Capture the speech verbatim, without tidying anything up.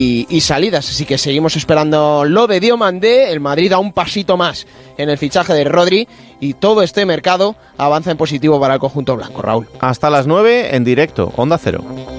y, y salidas, así que seguimos esperando lo de Diomandé. El Madrid da un pasito más en el fichaje de Rodri y todo este mercado avanza en positivo para el conjunto blanco. Raúl. Hasta las nueve en directo, Onda Cero.